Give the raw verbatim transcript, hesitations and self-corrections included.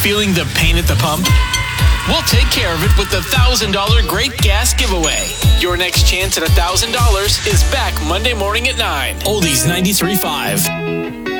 feeling the pain at the pump? We'll take care of it with the one thousand dollars Great Gas Giveaway. Your next chance at one thousand dollars is back Monday morning at nine. Oldies ninety-three point five.